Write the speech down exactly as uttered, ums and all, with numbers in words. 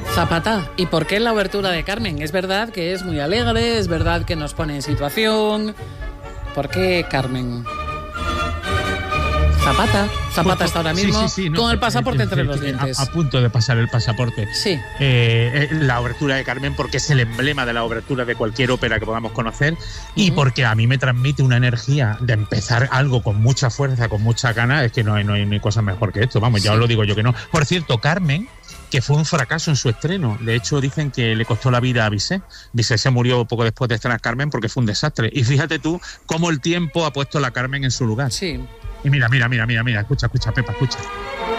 Zapata, ¿y por qué la obertura de Carmen? Es verdad que es muy alegre, es verdad que nos pone en situación. ¿Por qué Carmen? Zapata, Zapata pues, está ahora mismo sí, sí, sí, no, con el pasaporte eh, entre eh, los dientes. A, a punto de pasar el pasaporte. Sí. Eh, eh, la obertura de Carmen, porque es el emblema de la obertura de cualquier ópera que podamos conocer, uh-huh. y porque a mí me transmite una energía de empezar algo con mucha fuerza, con mucha gana. Es que no hay, no hay, no hay cosa mejor que esto. Vamos, sí. Ya os lo digo yo que no. Por cierto, Carmen, que fue un fracaso en su estreno. De hecho, dicen que le costó la vida a Bizet. Bizet se murió poco después de estrenar Carmen porque fue un desastre. Y fíjate tú cómo el tiempo ha puesto a la Carmen en su lugar. Sí. Y mira, mira, mira, mira, mira, escucha, escucha, Pepa, escucha.